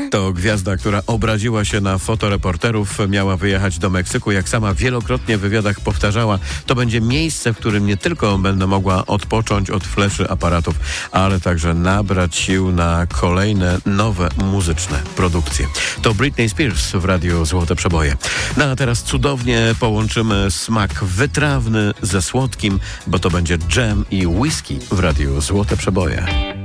To gwiazda, która obraziła się na fotoreporterów, miała wyjechać do Meksyku. Jak sama wielokrotnie w wywiadach powtarzała, to będzie miejsce, w którym nie tylko będę mogła odpocząć od fleszy aparatów, ale także nabrać sił na kolejne, nowe muzyczne produkcje. To Britney Spears w Radiu Złote Przeboje. No a teraz cudownie połączymy smak wytrawny ze słodkim, bo to będzie dżem i whisky w Radiu Złote Przeboje.